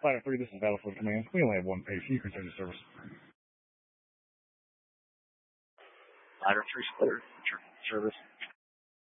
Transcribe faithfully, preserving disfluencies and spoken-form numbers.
Ladder three, this is Battlefield Command. We only have one page. You can continue service. Ladder three, clear. Service.